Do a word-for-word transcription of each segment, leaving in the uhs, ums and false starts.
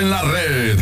en la red.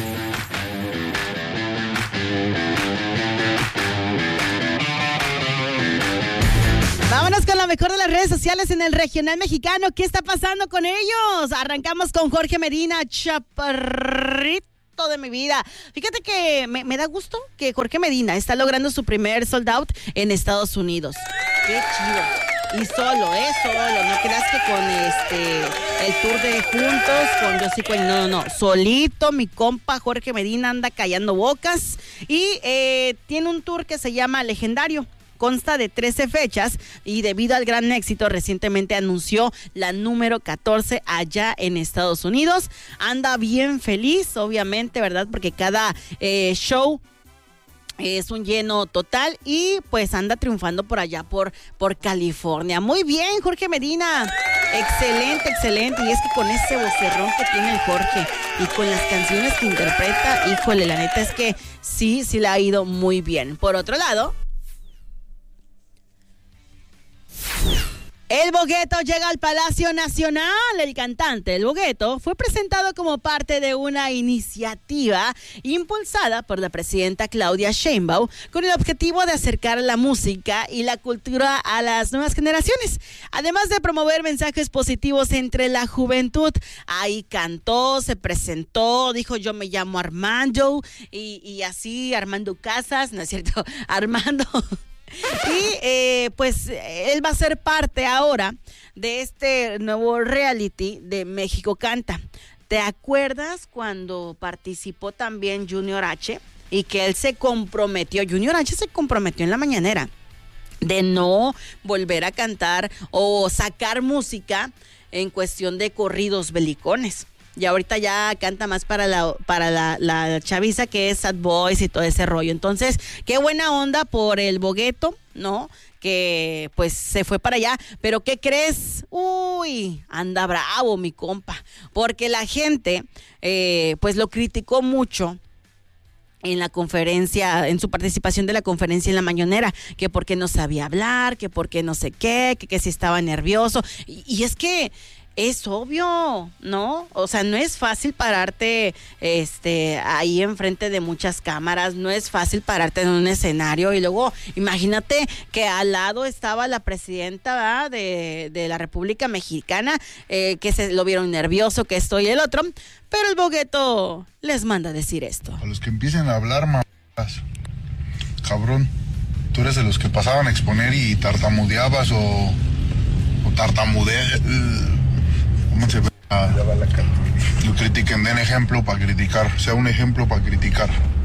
Vámonos con lo mejor de las redes sociales en el regional mexicano. ¿Qué está pasando con ellos? Arrancamos con Jorge Medina, chaparrito de mi vida. Fíjate que me, me da gusto que Jorge Medina está logrando su primer sold out en Estados Unidos. Qué chido. Y solo, ¿eh? Solo. No creas que con este el tour de juntos, con Yo sí, con... No, no, no. Solito, mi compa Jorge Medina anda callando bocas. Y eh, tiene un tour que se llama Legendario. Consta de trece fechas y debido al gran éxito recientemente anunció la número catorce allá en Estados Unidos. Anda bien feliz, obviamente, ¿verdad? Porque cada eh, show es un lleno total y pues anda triunfando por allá por, por California. Muy bien, Jorge Medina. Excelente, excelente. Y es que con ese vocerrón que tiene el Jorge y con las canciones que interpreta, híjole, la neta es que sí, sí le ha ido muy bien. Por otro lado, El Bogueto llega al Palacio Nacional. El cantante El Bogueto fue presentado como parte de una iniciativa impulsada por la presidenta Claudia Sheinbaum con el objetivo de acercar la música y la cultura a las nuevas generaciones, además de promover mensajes positivos entre la juventud. Ahí cantó, se presentó, dijo yo me llamo Armando y, y así Armando Casas, ¿no es cierto? Armando... Y eh, pues él va a ser parte ahora de este nuevo reality de México Canta. ¿Te acuerdas cuando participó también Junior H? Y que él se comprometió, Junior H se comprometió en la mañanera de no volver a cantar o sacar música en cuestión de corridos belicones. Y ahorita ya canta más para la para la, la chaviza que es Sad Boys y todo ese rollo. Entonces, qué buena onda por el Bogueto, ¿no? Que pues se fue para allá. Pero ¿qué crees? Uy, anda bravo mi compa. Porque la gente eh, pues lo criticó mucho en la conferencia, en su participación de la conferencia en la mañanera, que porque no sabía hablar, que porque no sé qué, que, que si estaba nervioso. Y, y es que es obvio, ¿no? O sea, no es fácil pararte este, ahí enfrente de muchas cámaras, no es fácil pararte en un escenario y luego imagínate que al lado estaba la presidenta, ¿verdad? de, de la República Mexicana, eh, que se lo vieron nervioso, que esto y el otro, pero el Bogueto les manda a decir esto. A los que empiecen a hablar, mamadas, cabrón, tú eres de los que pasaban a exponer y tartamudeabas o, o tartamudeas. ¿Cómo se ve? Ah, lo critiquen, den ejemplo para criticar, sea un ejemplo para criticar.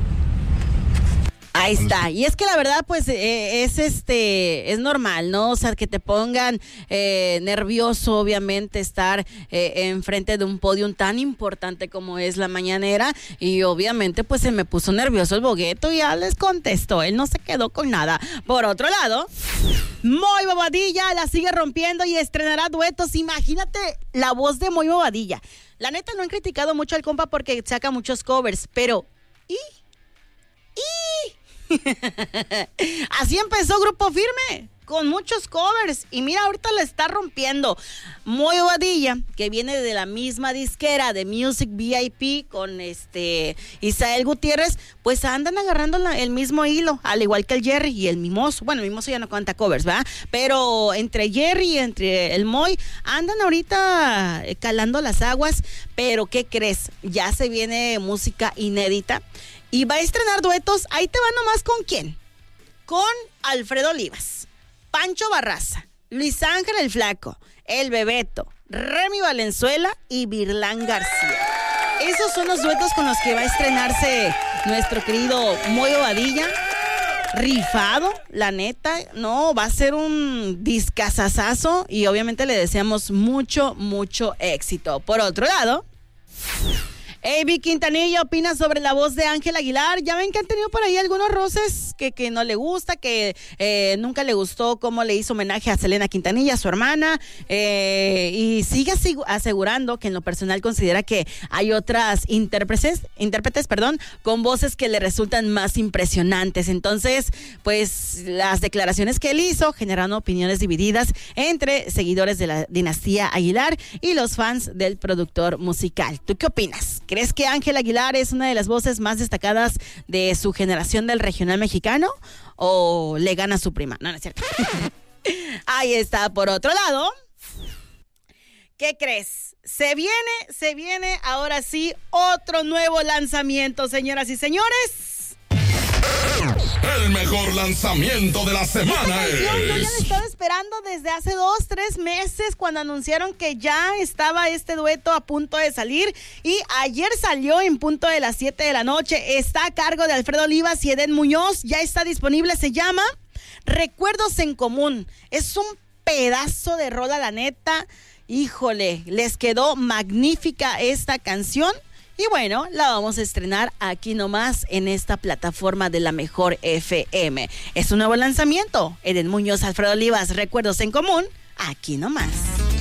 Ahí está, y es que la verdad pues eh, es este es normal, ¿no? O sea, que te pongan eh, nervioso, obviamente, estar eh, enfrente de un podio tan importante como es la mañanera, y obviamente pues se me puso nervioso el Bogueto y ya les contestó, él no se quedó con nada. Por otro lado, Moy Bobadilla la sigue rompiendo y estrenará duetos. Imagínate la voz de Moy Bobadilla. La neta no han criticado mucho al compa porque saca muchos covers, pero ¿y? ¿y? Así empezó Grupo Firme, con muchos covers, y mira, ahorita la está rompiendo. Moy Bobadilla, que viene de la misma disquera de Music V I P con este Isael Gutiérrez, pues andan agarrando la, el mismo hilo, al igual que el Jerry y el Mimoso. Bueno, el Mimoso ya no canta covers, ¿verdad? Pero entre Jerry y entre el Moy andan ahorita calando las aguas. Pero ¿qué crees? Ya se viene música inédita y va a estrenar duetos. Ahí te va nomás con quién. Con Alfredo Olivas, Pancho Barraza, Luis Ángel el Flaco, El Bebeto, Remy Valenzuela y Virlán García. Esos son los duetos con los que va a estrenarse nuestro querido Moy Bobadilla. Rifado, la neta, no, va a ser un discazazazo y obviamente le deseamos mucho, mucho éxito. Por otro lado, Avi Quintanilla opina sobre la voz de Ángel Aguilar. Ya ven que han tenido por ahí algunos roces que, que no le gusta, que eh, nunca le gustó cómo le hizo homenaje a Selena Quintanilla, su hermana, eh, y sigue asegurando que en lo personal considera que hay otras intérpretes, intérpretes, perdón, con voces que le resultan más impresionantes. Entonces, pues las declaraciones que él hizo generaron opiniones divididas entre seguidores de la dinastía Aguilar y los fans del productor musical. ¿Tú qué opinas? ¿Crees que Ángel Aguilar es una de las voces más destacadas de su generación del regional mexicano? ¿O le gana a su prima? No, no es cierto. Ahí está. Por otro lado, ¿qué crees? Se viene, se viene ahora sí otro nuevo lanzamiento, señoras y señores. El mejor lanzamiento de la semana es... Yo ya la he estado esperando desde hace dos, tres meses cuando anunciaron que ya estaba este dueto a punto de salir, y ayer salió en punto de las siete de la noche. Está a cargo de Alfredo Olivas y Edén Muñoz. Ya está disponible, se llama Recuerdos en Común. Es un pedazo de rola, la neta. Híjole, les quedó magnífica esta canción. Y bueno, la vamos a estrenar aquí nomás en esta plataforma de la Mejor F M. Es un nuevo lanzamiento. Edén Muñoz, Alfredo Olivas, Recuerdos en Común, aquí nomás.